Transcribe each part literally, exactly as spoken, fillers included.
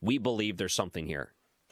we believe there's something here?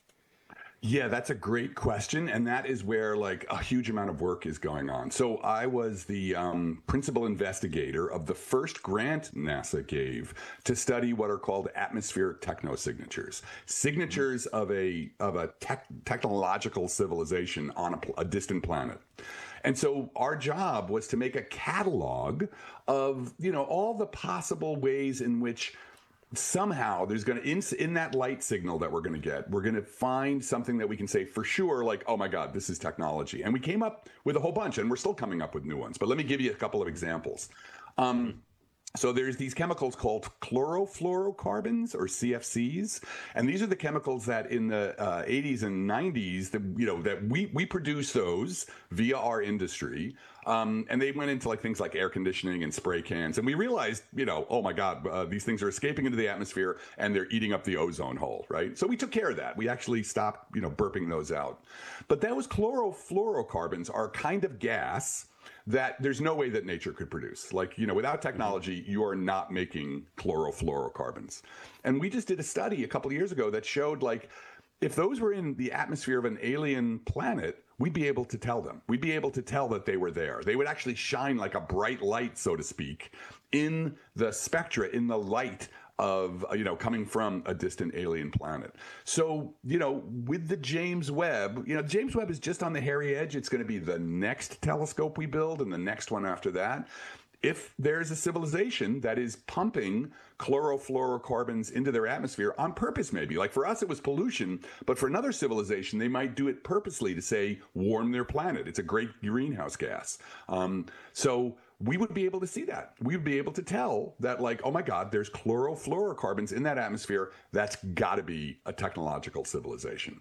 Yeah, that's a great question, and that is where like a huge amount of work is going on. So I was the um, principal investigator of the first grant NASA gave to study what are called atmospheric technosignatures, signatures of a of a tech, technological civilization on a, a distant planet. And so our job was to make a catalog of, you know, all the possible ways in which somehow there's going to, in, in that light signal that we're going to get, we're going to find something that we can say for sure, like, oh my God, this is technology. And we came up with a whole bunch, and we're still coming up with new ones. But let me give you a couple of examples. Um, So there's these chemicals called chlorofluorocarbons, or C F Cs, and these are the chemicals that in the uh, eighties and nineties, that you know that we we produce those via our industry, um, and they went into like things like air conditioning and spray cans, and we realized, you know, oh my God, uh, these things are escaping into the atmosphere and they're eating up the ozone hole, right? So we took care of that. We actually stopped, you know, burping those out. But those chlorofluorocarbons are a kind of gas that there's no way that nature could produce. Like, you know, without technology, you are not making chlorofluorocarbons. And we just did a study a couple of years ago that showed, like, if those were in the atmosphere of an alien planet, we'd be able to tell them. We'd be able to tell that they were there. They would actually shine like a bright light, so to speak, in the spectra, in the light of, you know, coming from a distant alien planet. So, you know, with the James Webb, you know, James Webb is just on the hairy edge. It's going to be the next telescope we build and the next one after that. If there's a civilization that is pumping chlorofluorocarbons into their atmosphere on purpose, maybe, like for us, it was pollution, but for another civilization, they might do it purposely to, say, warm their planet. It's a great greenhouse gas. Um, so we would be able to see that. We would be able to tell that, like, oh my God, there's chlorofluorocarbons in that atmosphere. That's got to be a technological civilization.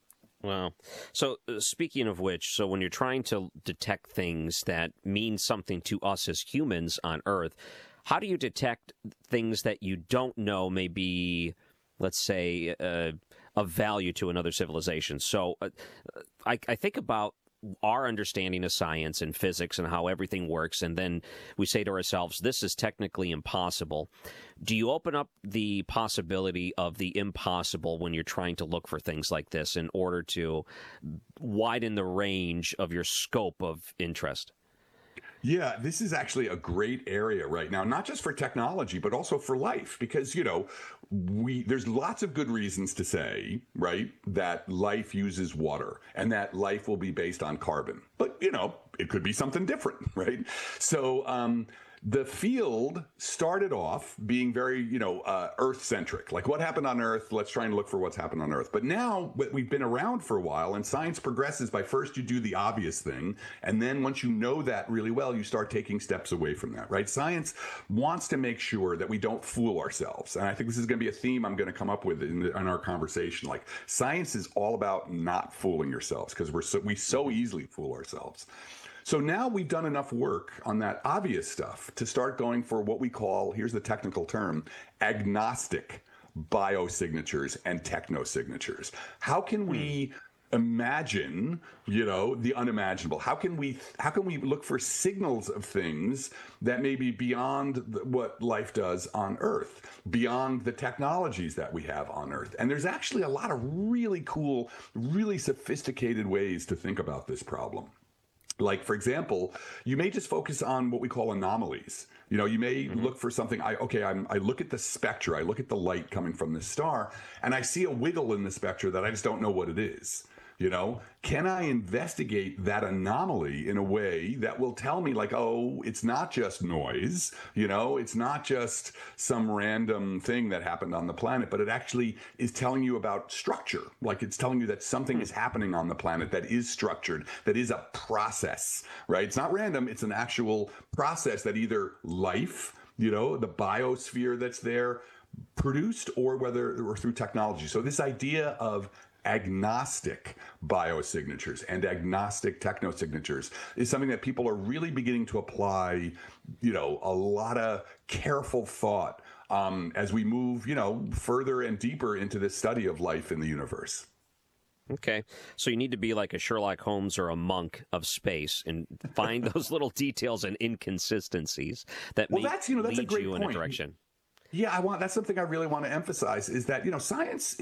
Wow. So uh, speaking of which, so when you're trying to detect things that mean something to us as humans on Earth, how do you detect things that you don't know may be, let's say, uh, of value to another civilization? So uh, I, I think about our understanding of science and physics and how everything works, and then we say to ourselves, this is technically impossible. Do you open up the possibility of the impossible when you're trying to look for things like this in order to widen the range of your scope of interest? Yeah, this is actually a great area right now, not just for technology, but also for life, because, you know, we there's lots of good reasons to say, right, that life uses water and that life will be based on carbon. But, you know, it could be something different, right? So, um, the field started off being very, you know, uh, Earth-centric. Like, what happened on Earth? Let's try and look for what's happened on Earth. But now we've been around for a while, and science progresses by first you do the obvious thing, and then once you know that really well, you start taking steps away from that, right? Science wants to make sure that we don't fool ourselves. And I think this is going to be a theme I'm going to come up with in, the, in our conversation. Like, science is all about not fooling yourselves, because we're so, we so easily fool ourselves. So now we've done enough work on that obvious stuff to start going for what we call, here's the technical term, agnostic biosignatures and technosignatures. How can we imagine, you know, the unimaginable? How can we how can we look for signals of things that may be beyond the, what life does on Earth, beyond the technologies that we have on Earth? And there's actually a lot of really cool, really sophisticated ways to think about this problem. Like, for example, you may just focus on what we call anomalies. You know, you may mm-hmm. look for something. I okay, I'm, I look at the spectra, I look at the light coming from this star, and I see a wiggle in the spectra that I just don't know what it is. You know, can I investigate that anomaly in a way that will tell me, like, oh, it's not just noise, you know, it's not just some random thing that happened on the planet, but it actually is telling you about structure. Like, it's telling you that something is happening on the planet that is structured, that is a process, right? It's not random. It's an actual process that either life, you know, the biosphere that's there produced, or whether or through technology. So this idea of agnostic biosignatures and agnostic technosignatures is something that people are really beginning to apply, you know, a lot of careful thought um, as we move, you know, further and deeper into this study of life in the universe. Okay. So you need to be like a Sherlock Holmes or a monk of space and find those little details and inconsistencies that well, may that's, you know, that's lead a great you point. in a direction. Yeah, I want that's something I really want to emphasize is that, you know, science